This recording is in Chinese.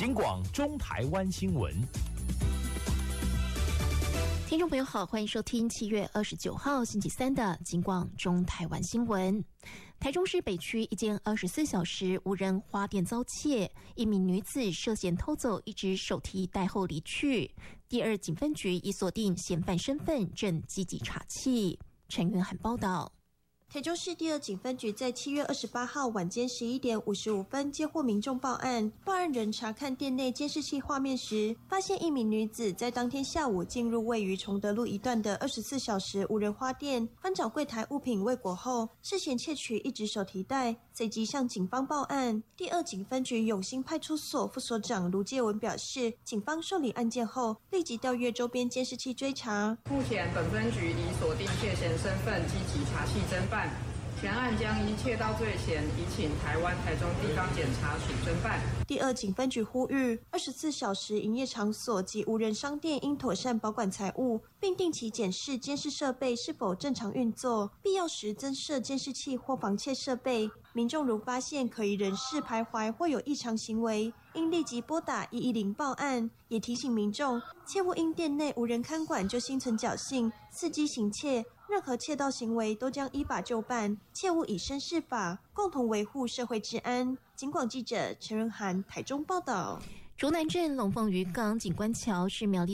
警广中台湾新闻。 听众朋友好，欢迎收听7月29号星期三的警广中台湾新闻。台中市北区一间24小时无人花店遭窃，一名女子涉嫌偷走一只手提袋后离去。第二警分局已锁定嫌犯身份，正积极查缉。陈云涵报道。 台中市第二警分局在7月28号晚间11点55分接获民众报案，报案人查看店内监视器画面时，发现一名女子在当天下午进入位于崇德路一段的24小时无人花店，翻找柜台物品未果后，涉嫌窃取一只手提袋，随即向警方报案。第二警分局永兴派出所副所长卢介文表示，警方受理案件后，立即调阅周边监视器追查。 目前本分局已锁定窃嫌身份，积极查缉侦办。全案将依窃盗罪嫌移请台中地方检察署侦办。 第二警分局呼吁，24小时营业场所及无人商店应妥善保管财物，并定期检视监视设备是否正常运作，必要时增设监视器或防窃设备。民众如发现可疑人士徘徊或有异常行为，应立即拨打110报案。也提醒民众，切勿因店内无人看管就心存侥幸，伺机行窃。任何窃盗行为都将依法就办，切勿以身试法，共同维护社会治安。警广记者陈仁涵台中报道。 竹南镇龙凤渔港景观桥是苗栗